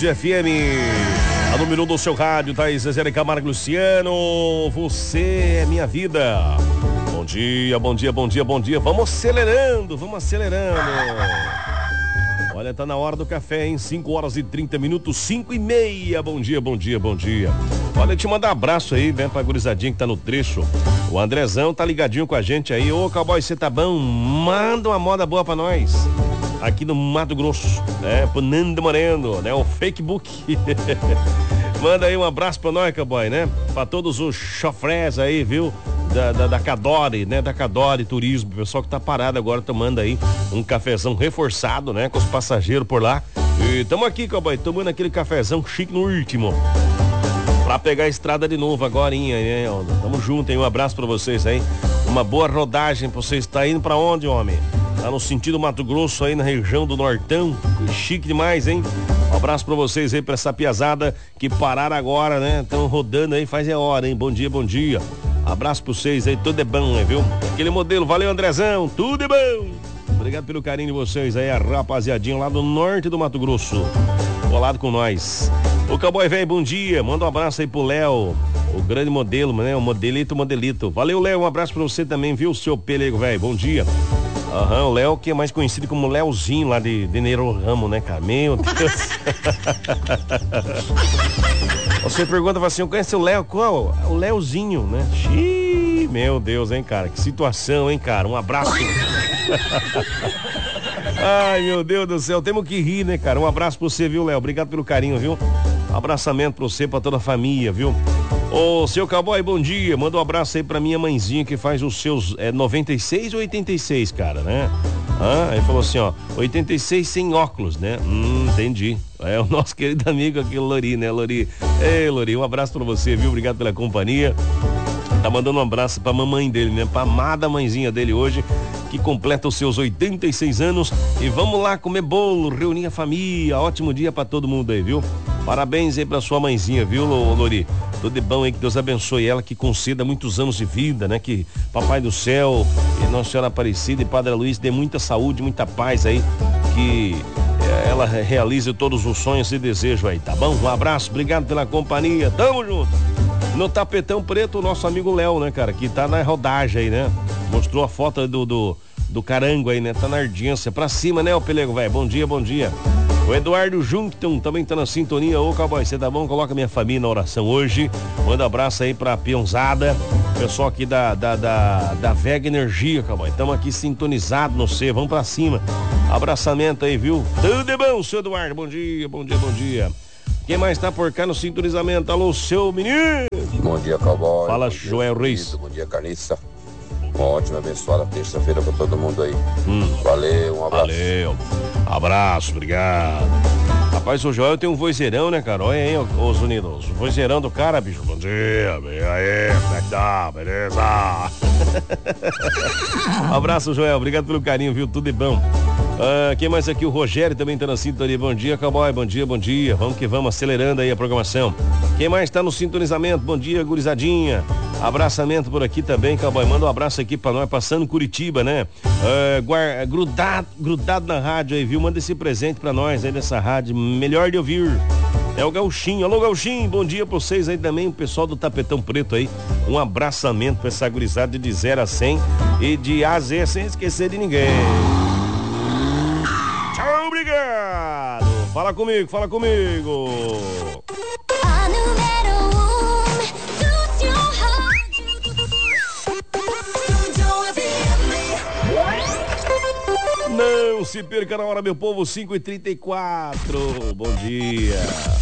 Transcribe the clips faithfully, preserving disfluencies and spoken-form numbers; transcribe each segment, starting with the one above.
Tarde F M. A número um do seu rádio, Thaís Zezé Camargo Luciano. Você é minha vida. Bom dia, bom dia, bom dia, bom dia. Vamos acelerando, vamos acelerando. Olha, tá na hora do café, hein? cinco horas e trinta minutos, cinco e meia. Bom dia, bom dia, bom dia. Olha, te mandar um abraço aí, né, pra gurizadinha que tá no trecho. O Andrezão tá ligadinho com a gente aí. Ô, cowboy, você tá bom? Manda uma moda boa pra nós. Aqui no Mato Grosso, né? Pro Nando Moreno, né? O Facebook. Manda aí um abraço pra nós, cowboy, né? Pra todos os chofrés aí, viu? Da, da, da Cadore, né? Da Cadore Turismo, o pessoal que tá parado agora tomando aí um cafezão reforçado, né? Com os passageiros por lá. E tamo aqui, cowboy, tomando aquele cafezão chique no último. Pra pegar a estrada de novo agora, hein? Tamo junto, hein? Um abraço pra vocês aí. Uma boa rodagem pra vocês. Tá indo pra onde, homem? Tá no sentido Mato Grosso aí, na região do Nortão. Chique demais, hein? Um abraço pra vocês aí, pra essa piazada que pararam agora, né? Estão rodando aí, faz é hora, hein? Bom dia, bom dia. Abraço pra vocês aí, tudo é bom, né, viu? Aquele modelo, valeu, Andrezão, tudo é bom. Obrigado pelo carinho de vocês aí, a rapaziadinha lá do norte do Mato Grosso. Colado com nós. O cowboy velho, bom dia. Manda um abraço aí pro Léo, o grande modelo, né? O modelito, modelito. Valeu, Léo, um abraço pra você também, viu, seu pelego, velho? Bom dia. Aham, uhum, o Léo, que é mais conhecido como Léozinho lá de, de Neiro Ramo, né, cara? Meu Deus. Você pergunta assim, eu conheço o Léo, qual? O Léozinho, né? Xiii, meu Deus, hein, cara? Que situação, hein, cara? Um abraço. Ai, meu Deus do céu, temos que rir, né, cara? Um abraço pra você, viu, Léo? Obrigado pelo carinho, viu? Um abraçamento pra você, pra toda a família, viu? Ô, seu cowboy, bom dia. Manda um abraço aí pra minha mãezinha que faz os seus é, noventa e seis ou oitenta e seis, cara, né? Ah, aí falou assim, ó, oitenta e seis sem óculos, né? Hum, entendi. É o nosso querido amigo aqui, o Lori, né, Lori? Ei, Lori, um abraço pra você, viu? Obrigado pela companhia. Tá mandando um abraço pra mamãe dele, né? Pra amada mãezinha dele hoje, que completa os seus oitenta e seis anos. E vamos lá comer bolo, reunir a família. Ótimo dia pra todo mundo aí, viu? Parabéns aí pra sua mãezinha, viu, Lori? Tudo de bom aí, que Deus abençoe ela, que conceda muitos anos de vida, né? Que Papai do Céu e Nossa Senhora Aparecida e Padre Luiz dê muita saúde, muita paz aí, que ela realize todos os sonhos e desejos aí, tá bom? Um abraço, obrigado pela companhia, tamo junto. No tapetão preto, o nosso amigo Léo, né, cara, que tá na rodagem aí, né? Mostrou a foto do, do, do carango aí, né? Tá na ardência, pra cima, né, o pelego, velho? Bom dia, bom dia. O Eduardo Juncton também tá na sintonia. Ô, cowboy, você tá bom? Coloca minha família na oração hoje. Manda um abraço aí pra peãozada. Pessoal aqui da, da, da, da Vega Energia, cowboy. Tamo aqui sintonizados no C. Vamos pra cima. Abraçamento aí, viu? Tudo de bom, seu Eduardo. Bom dia, bom dia, bom dia. Quem mais tá por cá no sintonizamento? Alô, seu menino. Bom dia, cowboy. Fala, bom Joel dia, Reis. Bom dia, Carniça. Uma ótima, abençoada terça-feira pra todo mundo aí. Hum. Valeu, um abraço. Valeu. Abraço, obrigado. Rapaz, o Joel tem um vozeirão, né, cara? Olha aí, os unidos. O vozeirão do cara, bicho. Bom dia, e aí, como é que tá? Beleza? Abraço, Joel. Obrigado pelo carinho, viu? Tudo de bom. Ah, quem mais aqui? O Rogério também tá na sintonia. Bom dia, cowboy. Bom dia, bom dia. Vamos que vamos, acelerando aí a programação. Quem mais tá no sintonizamento? Bom dia, gurizadinha. Abraçamento por aqui também, cowboy. Manda um abraço aqui pra nós, passando Curitiba, né? Ah, guarda, grudado, grudado na rádio aí, viu? Manda esse presente pra nós aí dessa rádio, melhor de ouvir. É o Gauchinho. Alô, Gauchinho, bom dia pra vocês aí também, o pessoal do Tapetão Preto aí. Um abraçamento pra essa gurizada de zero a cem e de A a Z, sem esquecer de ninguém. Tchau, obrigado. Fala comigo, fala comigo. A número um do seu rádio. Não se perca na hora, meu povo, cinco e trinta e quatro. Bom dia.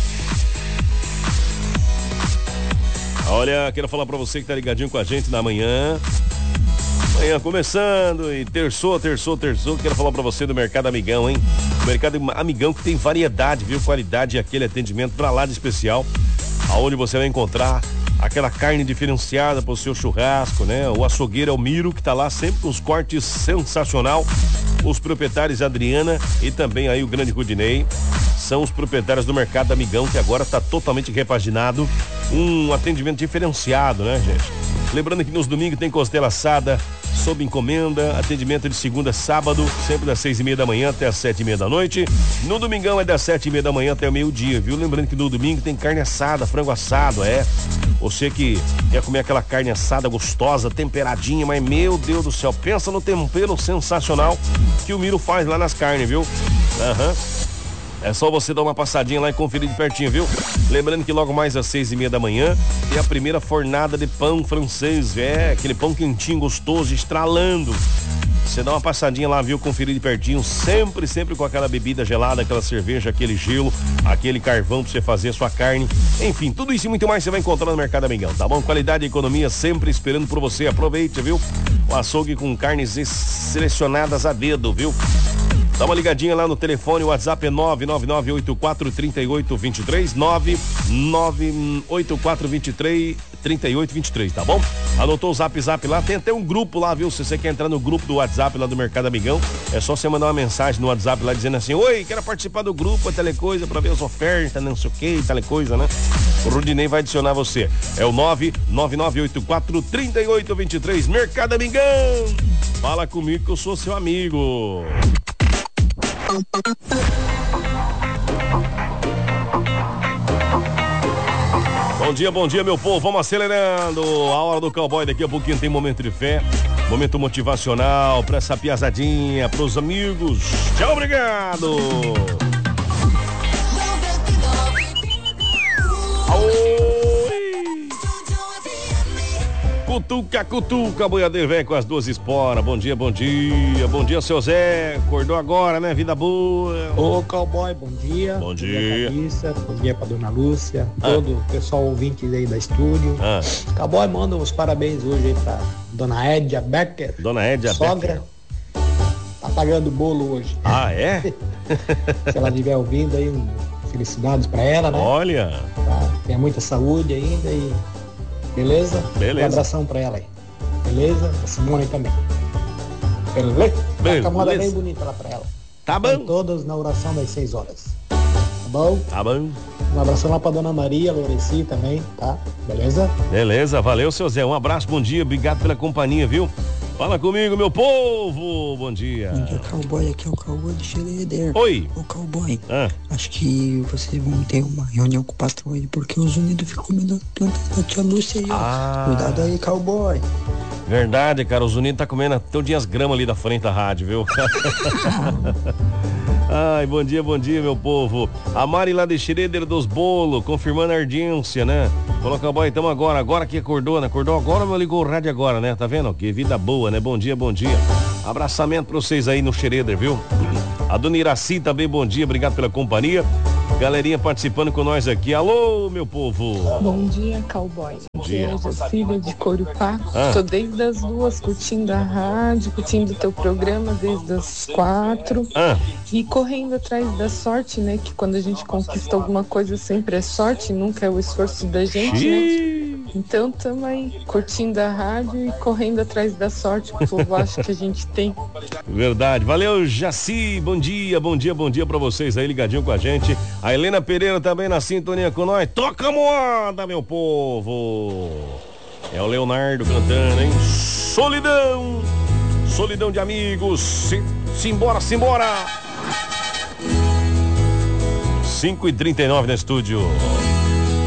Olha, quero falar pra você que tá ligadinho com a gente na manhã. Manhã começando e terçou, terçou, terçou. Quero falar pra você do Mercado Amigão, hein? O Mercado Amigão que tem variedade, viu? Qualidade e aquele atendimento pra lá de especial. Aonde você vai encontrar aquela carne diferenciada pro seu churrasco, né? O açougueiro Elmiro, que tá lá sempre com os cortes sensacional. Os proprietários Adriana e também aí o grande Rudinei são os proprietários do Mercado Amigão, que agora tá totalmente repaginado. Um atendimento diferenciado, né, gente? Lembrando que nos domingos tem costela assada, sob encomenda, atendimento de segunda a sábado, sempre das seis e meia da manhã até as sete e meia da noite. No domingão é das sete e meia da manhã até o meio-dia, viu? Lembrando que no domingo tem carne assada, frango assado, é. Você que quer comer aquela carne assada gostosa, temperadinha, mas meu Deus do céu, pensa no tempero sensacional que o Miro faz lá nas carnes, viu? Aham. Uhum. É só você dar uma passadinha lá e conferir de pertinho, viu? Lembrando que logo mais às seis e meia da manhã tem a primeira fornada de pão francês, é, aquele pão quentinho, gostoso, estralando. Você dá uma passadinha lá, viu? Conferir de pertinho, sempre, sempre com aquela bebida gelada, aquela cerveja, aquele gelo, aquele carvão pra você fazer a sua carne. Enfim, tudo isso e muito mais você vai encontrar no Mercado Amigão, tá bom? Qualidade e economia sempre esperando por você. Aproveite, viu? O açougue com carnes selecionadas a dedo, viu? Dá uma ligadinha lá no telefone, o WhatsApp é nove nove nove oito quatro três oito dois três, nove nove oito quatro dois três, três oito dois três, tá bom? Anotou o Zap Zap lá, tem até um grupo lá, viu? Se você quer entrar no grupo do WhatsApp lá do Mercado Amigão, é só você mandar uma mensagem no WhatsApp lá dizendo assim: oi, quero participar do grupo, é telecoisa, pra ver as ofertas, não sei o que, telecoisa, né? O Rudinei vai adicionar você. É o nove nove nove oito quatro três oito dois três, Mercado Amigão. Fala comigo que eu sou seu amigo. Bom dia, bom dia, meu povo. Vamos acelerando. A hora do cowboy, daqui a pouquinho tem momento de fé, momento motivacional pra essa piazadinha, pros amigos. Tchau, obrigado. Cutuca, cutuca, boiadeiro velho com as duas esporas. Bom dia, bom dia. Bom dia, seu Zé. Acordou agora, né? Vida boa. Ô, cowboy, bom dia. Bom dia. Bom dia, Carissa. Bom dia pra dona Lúcia. Ah. Todo o pessoal ouvinte aí da estúdio. Ah. Cowboy, manda os parabéns hoje aí pra dona Edja Becker. Dona Edja sogra. Becker. Tá pagando bolo hoje. Ah, é? Se ela estiver ouvindo aí, um, felicidades pra ela, né? Olha. Tá? Tenha muita saúde ainda e... Beleza? Beleza. Um abração pra ela aí. Beleza? A Simone também. Beleza? Beleza. Tá uma moda bem bonita lá pra ela. Tá bom. Estão todas na oração das seis horas. Tá bom? Tá bom. Um abração lá pra dona Maria, Loreci também, tá? Beleza? Beleza, valeu, seu Zé. Um abraço, bom dia, obrigado pela companhia, viu? Fala comigo, meu povo! Bom dia. Bom dia, cowboy. Aqui é o cowboy de Xereder. Oi. Ô, cowboy. Ah. Acho que vocês vão ter uma reunião com o patrão aí, porque os unidos ficam comendo plantas da tia Lúcia aí, ó. Ah. Cuidado aí, cowboy. Verdade, cara. Os unidos tá comendo todinho as gramas ali da frente da rádio, viu? Ai, bom dia, bom dia, meu povo. A Mari lá de Schroeder dos Bolos, confirmando a ardência, né? Falou, cowboy, tamo agora, agora que acordou, né? Acordou agora, mas ligou o rádio agora, né? Tá vendo? Que vida boa, né? Bom dia, bom dia. Abraçamento pra vocês aí no Schroeder, viu? A dona Iraci também, bom dia, obrigado pela companhia. Galerinha participando com nós aqui. Alô, meu povo. Bom dia, cowboy. Bom dia. Aqui é a Jacília de Corupá. Ah. Tô desde as duas curtindo a rádio, curtindo o teu programa desde as quatro. Ah. E correndo atrás da sorte, né? Que quando a gente conquista alguma coisa sempre é sorte, nunca é o esforço da gente, né? Então tamo aí curtindo a rádio e correndo atrás da sorte que o povo acha que a gente tem. Verdade. Valeu, Jaci. Bom dia, bom dia, bom dia pra vocês aí ligadinho com a gente. A Helena Pereira também na sintonia com nós. Toca a moda, meu povo. É o Leonardo cantando, hein? Solidão. Solidão de amigos. Se, simbora, simbora. cinco e trinta e nove no estúdio.